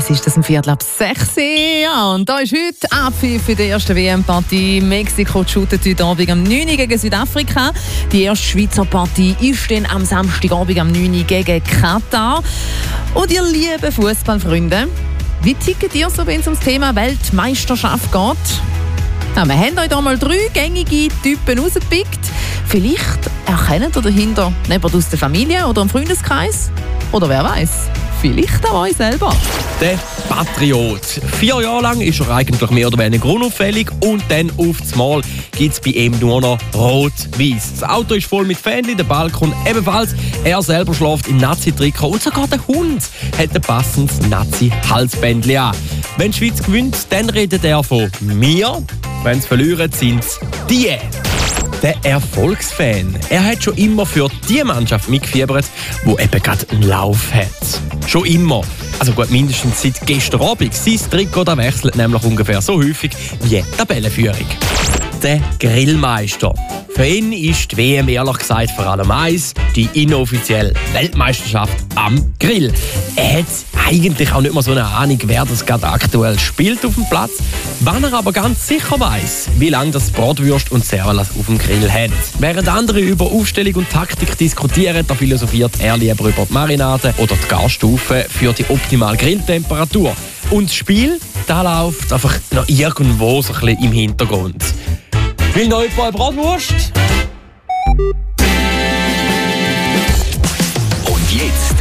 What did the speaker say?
Es ist das um 5:15. Ja, und da ist heute Abpfiff für die erste WM-Partie. Mexiko shootet heute Abend am 9 Uhr gegen Südafrika. Die erste Schweizer Partie ist dann am Samstagabend am 9 Uhr gegen Katar. Und ihr lieben Fußballfreunde, wie tickt ihr so, wenn es ums Thema Weltmeisterschaft geht? Ja, wir haben euch hier mal 3 gängige Typen rausgepickt. Vielleicht erkennt ihr dahinter jemand aus der Familie oder im Freundeskreis. Oder wer weiß, vielleicht auch euch selber. Der Patriot. 4 Jahre lang ist er eigentlich mehr oder weniger unauffällig und dann auf das Mal gibt es bei ihm nur noch rot-weiß. Das Auto ist voll mit Fähnchen, der Balkon ebenfalls. Er selber schläft im Nazi-Trikot und sogar der Hund hat ein passendes Nazi-Halsbändchen an. Wenn die Schweiz gewinnt, dann redet er von mir. Wenn sie verlieren, sind es die. Der Erfolgsfan. Er hat schon immer für die Mannschaft mitgefiebert, die eben gerade einen Lauf hat. Schon immer. Also gut, mindestens seit gestern Abend. Sein Trikot da wechselt nämlich ungefähr so häufig wie die Tabellenführung. Der Grillmeister. Für ihn ist die WM ehrlich gesagt vor allem eins, die inoffizielle Weltmeisterschaft am Grill. Er hat eigentlich auch nicht mehr so eine Ahnung, wer das gerade aktuell spielt auf dem Platz. Wann er aber ganz sicher weiss, wie lange das Bratwürst und Servalas auf dem Grill haben. Während andere über Aufstellung und Taktik diskutieren, da philosophiert er lieber über die Marinade oder die Garstufe für die optimale Grilltemperatur. Und das Spiel, das läuft einfach noch irgendwo so ein bisschen im Hintergrund. Will noch jemand eine Bratwurst? Und jetzt